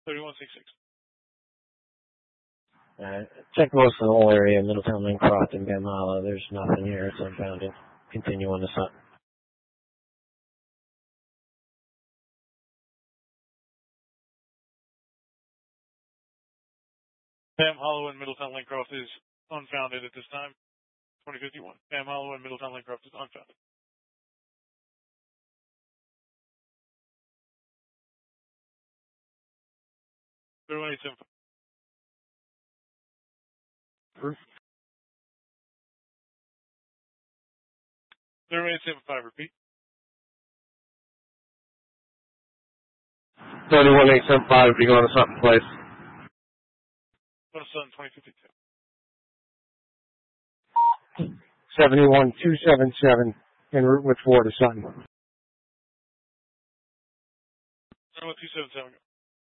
3166. Check most of the whole area, Middletown, Lincroft, and Bam Hollow. There's nothing here. It's unfounded. Continue on the sun. Bam Hollow and Middletown, Lincroft is unfounded at this time. 2051. Bam Hollow and Middletown, Lincroft is unfounded. 3185. 3185, repeat. 31875 if you go to Sutton Place. Go to Sutton, 2052. 71277 en route with 4 to Sutton. 71277.